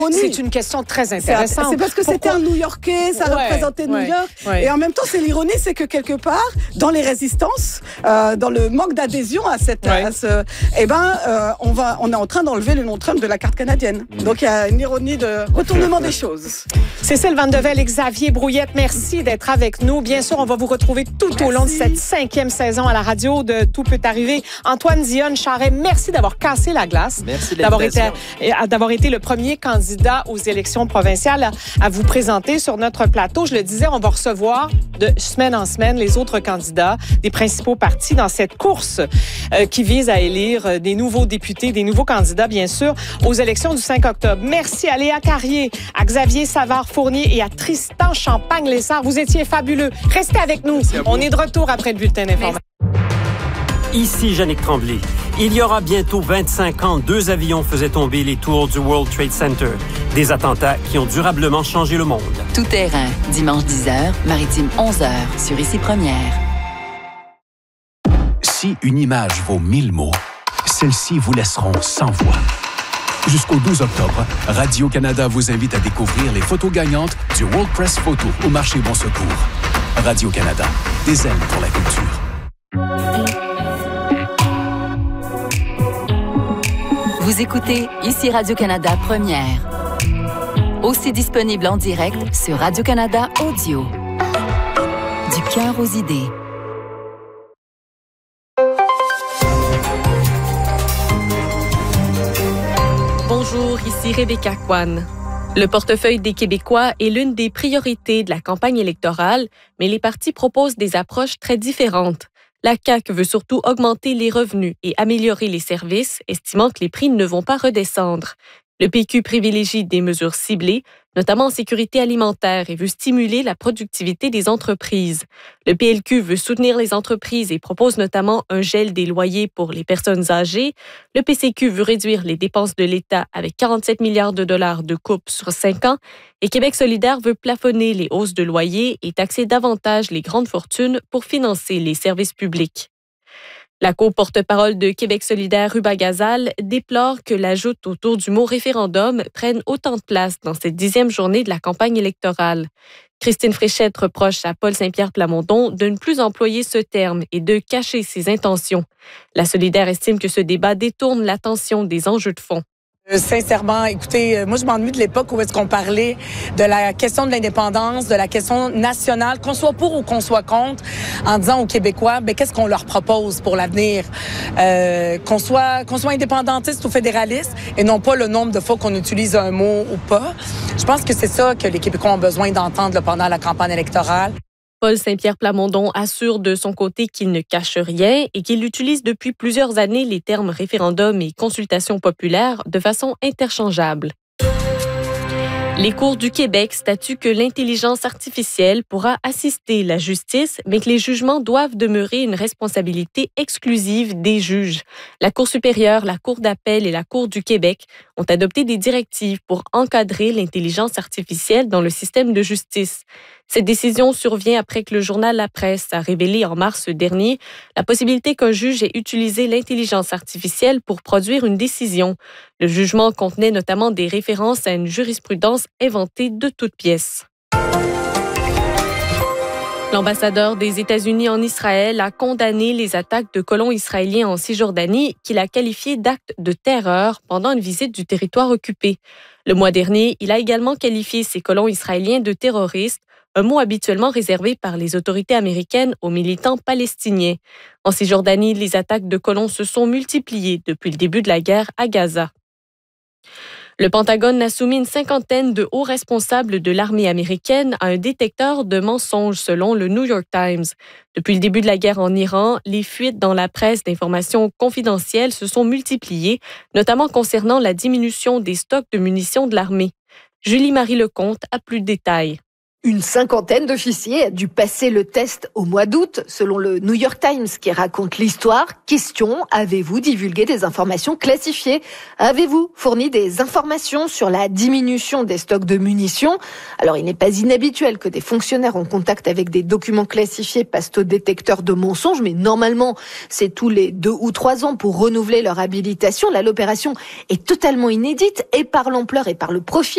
C'est une question très intéressante. C'est parce que c'était un New-Yorkais, ça représentait New York. Ouais. Et en même temps, c'est l'ironie, c'est que quelque part, dans les résistances, dans le manque d'adhésion à cette, on est en train d'enlever le nom Trump de la carte canadienne. Donc il y a une ironie de retournement des choses. Cécile Vandevelde et Xavier Brouillette, merci d'être avec nous. Bien sûr, on va vous retrouver tout au long de cette 5e saison à la radio de Tout peut arriver. Antoine Dionne-Charret, merci d'avoir cassé la glace. Merci d'avoir été le premier candidat aux élections provinciales à vous présenter sur notre plateau. Je le disais, on va recevoir de semaine en semaine les autres candidats des principaux partis dans cette course qui vise à élire des nouveaux députés, des nouveaux candidats, bien sûr, aux élections du 5 octobre. Merci à Léa Carrier, à Xavier Savard-Fournier et à Tristan Champagne-Lessard. Vous étiez fabuleux. Restez avec nous. On est de retour après le bulletin d'information. Ici Yannick Tremblay. Il y aura bientôt 25 ans, 2 avions faisaient tomber les tours du World Trade Center. Des attentats qui ont durablement changé le monde. Tout terrain, dimanche 10h, maritime 11h, sur Ici Première. Si une image vaut 1000 mots, celles-ci vous laisseront sans voix. Jusqu'au 12 octobre, Radio-Canada vous invite à découvrir les photos gagnantes du World Press Photo au marché Bon Secours. Radio-Canada, des ailes pour la culture. Vous écoutez Ici Radio-Canada Première. Aussi disponible en direct sur Radio-Canada Audio. Du cœur aux idées. Bonjour, ici Rebecca Kwan. Le portefeuille des Québécois est l'une des priorités de la campagne électorale, mais les partis proposent des approches très différentes. La CAQ veut surtout augmenter les revenus et améliorer les services, estimant que les prix ne vont pas redescendre. Le PQ privilégie des mesures ciblées, notamment en sécurité alimentaire, et veut stimuler la productivité des entreprises. Le PLQ veut soutenir les entreprises et propose notamment un gel des loyers pour les personnes âgées. Le PCQ veut réduire les dépenses de l'État avec 47 milliards de dollars de coupe sur 5 ans. Et Québec solidaire veut plafonner les hausses de loyers et taxer davantage les grandes fortunes pour financer les services publics. La co-porte-parole de Québec solidaire, Ruba Gazal, déplore que la joute autour du mot référendum prenne autant de place dans cette 10e journée de la campagne électorale. Christine Fréchette reproche à Paul Saint-Pierre Plamondon de ne plus employer ce terme et de cacher ses intentions. La solidaire estime que ce débat détourne l'attention des enjeux de fond. Sincèrement, écoutez, moi je m'ennuie de l'époque où est-ce qu'on parlait de la question de l'indépendance, de la question nationale, qu'on soit pour ou qu'on soit contre, en disant aux Québécois, qu'est-ce qu'on leur propose pour l'avenir, qu'on soit indépendantiste ou fédéraliste, et non pas le nombre de fois qu'on utilise un mot ou pas. Je pense que c'est ça que les Québécois ont besoin d'entendre pendant la campagne électorale. Paul Saint-Pierre Plamondon assure de son côté qu'il ne cache rien et qu'il utilise depuis plusieurs années les termes référendum et consultation populaire de façon interchangeable. Les cours du Québec statuent que l'intelligence artificielle pourra assister la justice, mais que les jugements doivent demeurer une responsabilité exclusive des juges. La Cour supérieure, la Cour d'appel et la Cour du Québec ont adopté des directives pour encadrer l'intelligence artificielle dans le système de justice. Cette décision survient après que le journal La Presse a révélé en mars dernier la possibilité qu'un juge ait utilisé l'intelligence artificielle pour produire une décision. Le jugement contenait notamment des références à une jurisprudence inventée de toutes pièces. L'ambassadeur des États-Unis en Israël a condamné les attaques de colons israéliens en Cisjordanie qu'il a qualifiées d'actes de terreur pendant une visite du territoire occupé. Le mois dernier, il a également qualifié ces colons israéliens de terroristes, un mot habituellement réservé par les autorités américaines aux militants palestiniens. En Cisjordanie, les attaques de colons se sont multipliées depuis le début de la guerre à Gaza. Le Pentagone a soumis une 50aine de hauts responsables de l'armée américaine à un détecteur de mensonges, selon le New York Times. Depuis le début de la guerre en Iran, les fuites dans la presse d'informations confidentielles se sont multipliées, notamment concernant la diminution des stocks de munitions de l'armée. Julie-Marie Lecomte a plus de détails. Une 50aine d'officiers a dû passer le test au mois d'août, selon le New York Times qui raconte l'histoire. Question, avez-vous divulgué des informations classifiées? Avez-vous fourni des informations sur la diminution des stocks de munitions? Alors, il n'est pas inhabituel que des fonctionnaires en contact avec des documents classifiés passent au détecteur de mensonges, mais normalement, c'est tous les 2 ou 3 ans pour renouveler leur habilitation. Là, l'opération est totalement inédite et par l'ampleur et par le profil